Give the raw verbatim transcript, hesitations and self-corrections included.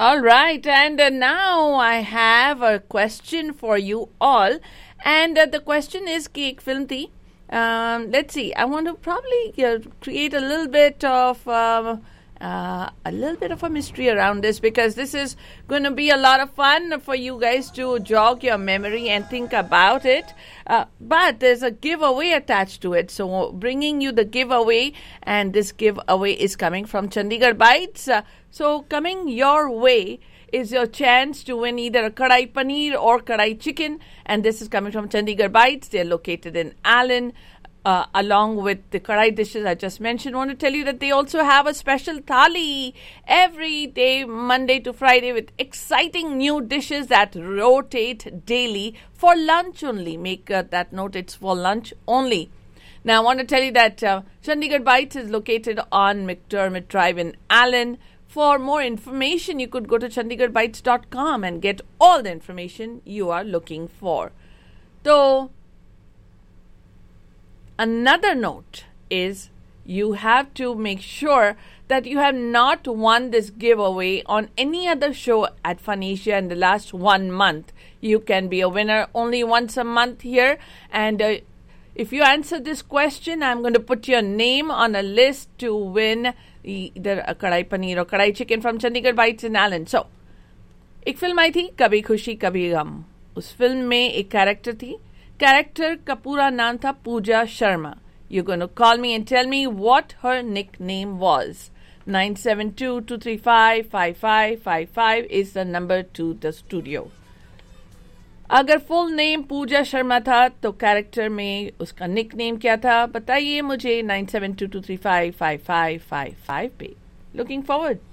All right, and uh, now I have a question for you all, and uh, the question is कि एक film थी. Um, let's see. I want to probably uh, create a little bit of uh, uh, a little bit of a mystery around this because this is going to be a lot of fun for you guys to jog your memory and think about it. Uh, but there's a giveaway attached to it, so bringing you the giveaway, and this giveaway is coming from Chandigarh Bites. Uh, so coming your way is your chance to win either a kadai paneer or kadai chicken, and this is coming from Chandigarh Bites. They're located in Allen. Uh, along with the kadai dishes I just mentioned, I want to tell you that they also have a special thali every day, Monday to Friday, with exciting new dishes that rotate daily for lunch only. Make uh, that note, it's for lunch only. Now, I want to tell you that uh, Chandigarh Bites is located on McDermott Drive in Allen. For more information, you could go to chandigarh bites dot com and get all the information you are looking for. So, another note is you have to make sure that you have not won this giveaway on any other show at Funasia in the last one month. You can be a winner only once a month here, and uh, if you answer this question, I'm going to put your name on a list to win either a kadai paneer or kadai chicken from Chandigarh Bites in Allen. So, एक film आई थी कभी खुशी कभी गम. उस film में एक character थी. Character का पूरा नाम था पूजा Sharma. You're going to call me and tell me what her nickname was. nine seven two, two three five, five five five five is the number to the studio. अगर full name पूजा शर्मा था तो character में उसका nick name क्या था बताइए मुझे nine seven two, two three five, five five five five पे. Looking forward.